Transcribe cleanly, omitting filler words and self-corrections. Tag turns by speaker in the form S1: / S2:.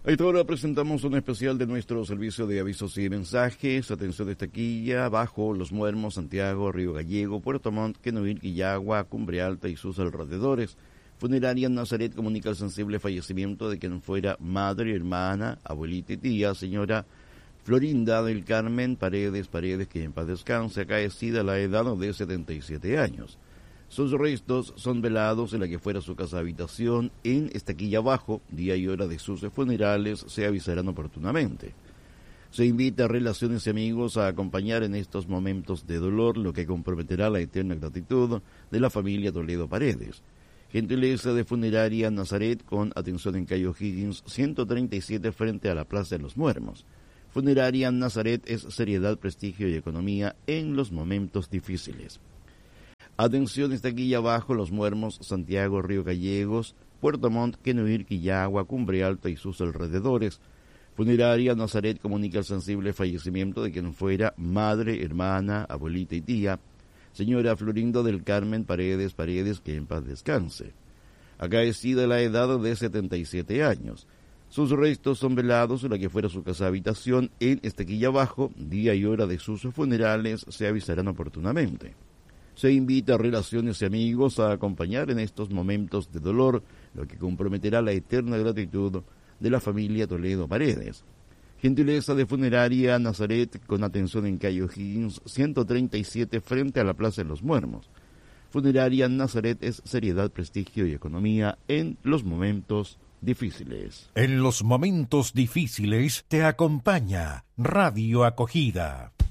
S1: A esta hora presentamos un especial de nuestro servicio de avisos y mensajes. Atención de taquilla, Bajo, Los Muermos, Santiago, Río Gallego, Puerto Montt, Quenuir, Quillagua, Cumbre Alta y sus alrededores. Funeraria Nazaret comunica el sensible fallecimiento de quien fuera madre, hermana, abuelita y tía, señora Florinda del Carmen Paredes, que en paz descanse, acaecida a la edad de 77 años. Sus restos son velados en la que fuera su casa habitación en Estaquilla Bajo. Día y hora de sus funerales se avisarán oportunamente. Se invita a relaciones y amigos a acompañar en estos momentos de dolor, lo que comprometerá la eterna gratitud de la familia Toledo Paredes. Gentileza de Funeraria Nazaret, con atención en calle O'Higgins 137 frente a la Plaza de los Muermos. Funeraria Nazaret es seriedad, prestigio y economía en los momentos difíciles. Atención, Estaquilla Bajo, Los Muermos, Santiago, Río Gallegos, Puerto Montt, Quenuir, Quillagua, Cumbre Alta y sus alrededores. Funeraria Nazaret comunica el sensible fallecimiento de quien fuera madre, hermana, abuelita y tía, señora Florinda del Carmen Paredes, que en paz descanse. Acaecida a la edad de 77 años. Sus restos son velados en la que fuera su casa habitación en Estaquilla Bajo. Día y hora de sus funerales se avisarán oportunamente. Se invita a relaciones y amigos a acompañar en estos momentos de dolor, lo que comprometerá la eterna gratitud de la familia Toledo Paredes. Gentileza de Funeraria Nazaret, con atención en calle O'Higgins 137 frente a la Plaza de los Muermos. Funeraria Nazaret es seriedad, prestigio y economía en los momentos difíciles.
S2: En los momentos difíciles te acompaña Radio Acogida.